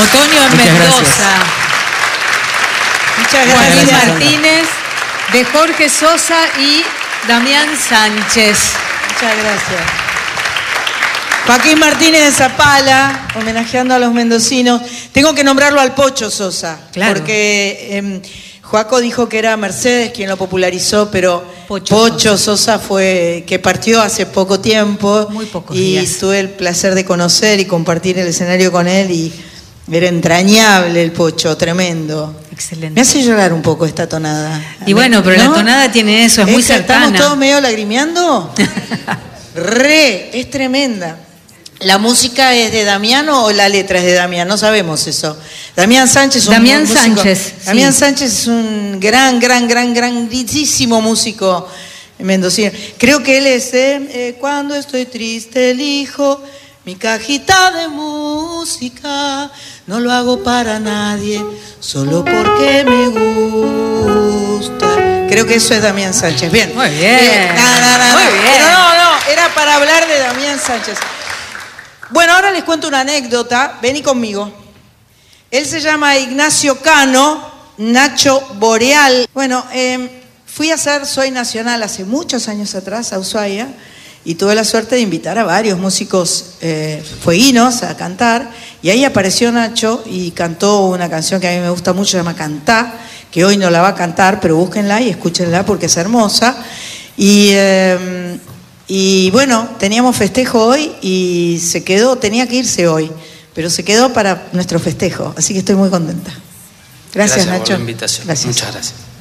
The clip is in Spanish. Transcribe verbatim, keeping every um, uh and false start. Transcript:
Otoño en Muchas Mendoza. gracias. Muchas gracias. Joaquín Martínez, de Jorge Sosa y Damián Sánchez. Muchas gracias. Joaquín Martínez de Zapala, homenajeando a los mendocinos. Tengo que nombrarlo al Pocho Sosa, claro. porque eh, Joaco dijo que era Mercedes quien lo popularizó, pero Pocho, Pocho Sosa. Sosa fue que partió hace poco tiempo. Muy pocos y días. tuve el placer de conocer y compartir el escenario con él y era entrañable el Pocho, tremendo. Excelente. Me hace llorar un poco esta tonada. Y bueno, pero ¿no? la tonada tiene eso, es muy Esta, cercana. ¿Estamos todos medio lagrimeando? Re, es tremenda. ¿La música es de Damiano o la letra es de Damián? No sabemos eso. Damián Sánchez es un Damián músico. Sánchez, Damián sí. Sánchez es un gran, gran, gran, grandísimo músico mendocino. Creo que él es eh, eh, Cuando estoy triste elijo mi cajita de música. No lo hago para nadie, solo porque me gusta. Creo que eso es Damián Sánchez. Bien. Muy bien. Bien. No, no, no, Muy no. bien. Pero no, no, era para hablar de Damián Sánchez. Bueno, ahora les cuento una anécdota. Vení conmigo. Él se llama Ignacio Cano, Nacho Boreal. Bueno, eh, fui a hacer Soy Nacional hace muchos años atrás a Ushuaia y tuve la suerte de invitar a varios músicos eh, fueguinos a cantar. Y ahí apareció Nacho y cantó una canción que a mí me gusta mucho, se llama Cantá, que hoy no la va a cantar, pero búsquenla y escúchenla porque es hermosa. Y... Eh, Y bueno, teníamos festejo hoy y se quedó, tenía que irse hoy, pero se quedó para nuestro festejo, así que estoy muy contenta. Gracias, Gracias Nacho. por la invitación. Gracias. Muchas gracias.